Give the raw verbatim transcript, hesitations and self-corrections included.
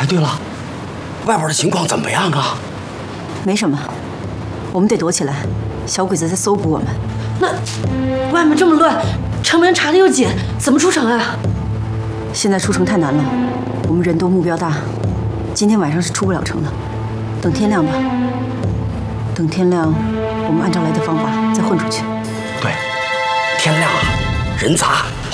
哎，对了，外边的情况怎么样啊？ 没什么，我们得躲起来，小鬼子在搜捕我们。 那外面这么乱，城门查的又紧，怎么出城啊？ 现在出城太难了，我们人多目标大，今天晚上是出不了城的。等天亮吧，等天亮，我们按照来的方法再混出去。 对，天亮啊，人杂。